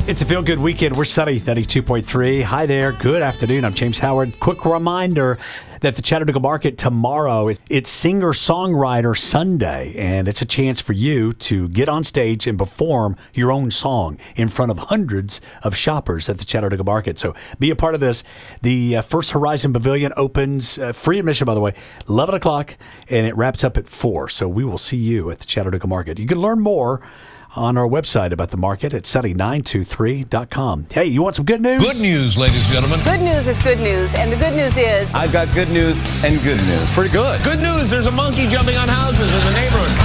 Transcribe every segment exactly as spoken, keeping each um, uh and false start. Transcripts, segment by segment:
It's a feel-good weekend. We're Sunny, ninety-two point three. Hi there. Good afternoon. I'm James Howard. Quick reminder that the Chattanooga Market tomorrow, it's Singer-Songwriter Sunday, and it's a chance for you to get on stage and perform your own song in front of hundreds of shoppers at the Chattanooga Market. So be a part of this. The uh, First Horizon Pavilion opens, uh, free admission, by the way, eleven o'clock, and it wraps up at four. So we will see you at the Chattanooga Market. You can learn more on our website about the market at sunny nine two three dot com. Hey, you want some good news? Good news, ladies and gentlemen. Good news is good news, and the good news is... I've got good news and good news. Pretty good. Good news, there's a monkey jumping on houses in the neighborhood.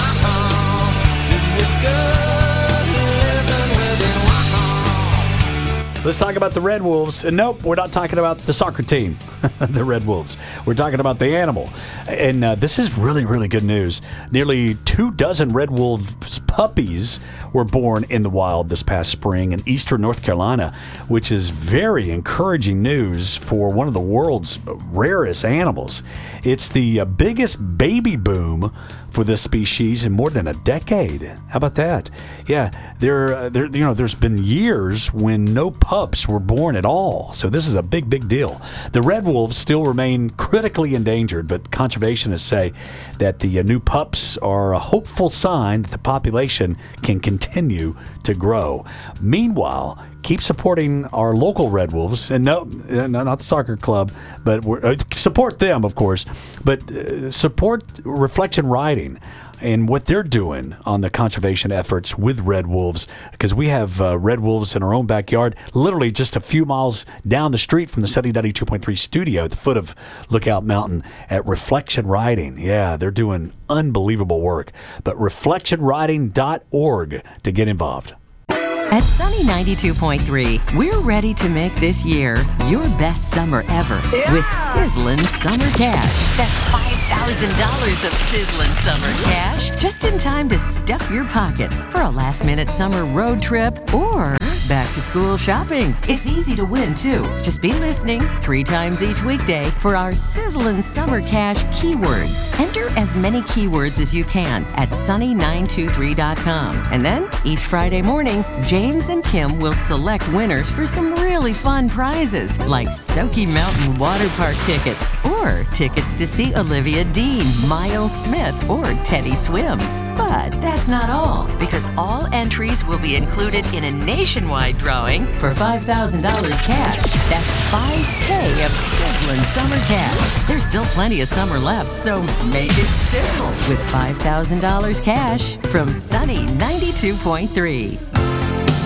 Let's talk about the Red Wolves. And nope, we're not talking about the soccer team, the Red Wolves. We're talking about the animal. And uh, this is really, really good news. Nearly two dozen Red Wolves puppies were born in the wild this past spring in eastern North Carolina, which is very encouraging news for one of the world's rarest animals. It's the uh, biggest baby boom for this species in more than a decade. How about that? Yeah, there, uh, there, you know, there's been years when no pups were born at all. So this is a big, big deal. The Red Wolves still remain critically endangered, but conservationists say that the uh, new pups are a hopeful sign that the population can continue to grow. Meanwhile, keep supporting our local Red Wolves, and no, not the soccer club, but we're, uh, support them, of course, but uh, support Reflection Riding and what they're doing on the conservation efforts with Red Wolves, because we have uh, Red Wolves in our own backyard, literally just a few miles down the street from the Sunny ninety-two point three studio at the foot of Lookout Mountain at Reflection Riding. Yeah, they're doing unbelievable work. But reflection riding dot org to get involved. At Sunny ninety-two point three, we're ready to make this year your best summer ever yeah. with Sizzlin' Summer Cash. That's five thousand dollars of Sizzlin' Summer Cash, just in time to stuff your pockets for a last-minute summer road trip or back-to-school shopping. It's easy to win, too. Just be listening three times each weekday for our Sizzlin' Summer Cash keywords. Enter as many keywords as you can at sunny nine two three dot com. And then, each Friday morning, James and Kim will select winners for some really fun prizes, like Soaky Mountain Water Park tickets, or tickets to see Olivia Dean, Miles Smith, or Teddy Swims. But that's not all, because all entries will be included in a nationwide drawing for five thousand dollars cash. That's five K of Sizzlin' Summer Cash. There's still plenty of summer left, so make it sizzle with five thousand dollars cash from Sunny ninety-two point three.